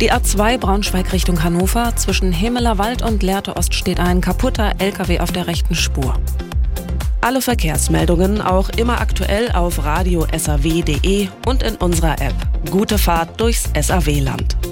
Die A2 Braunschweig Richtung Hannover. Zwischen Hemeler Wald und Lehrte Ost steht ein kaputter LKW auf der rechten Spur. Alle Verkehrsmeldungen auch immer aktuell auf radio-saw.de und in unserer App. Gute Fahrt durchs SAW-Land.